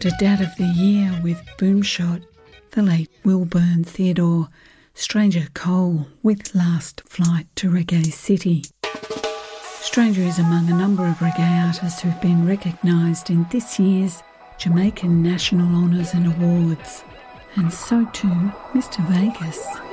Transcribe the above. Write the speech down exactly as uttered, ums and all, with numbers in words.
after Dad of the Year with Boomshot, the late Wilburn Theodore, Stranger Cole with Last Flight to Reggae City. Stranger is among a number of reggae artists who've been recognised in this year's Jamaican National Honours and Awards, and so too Mister Vegas.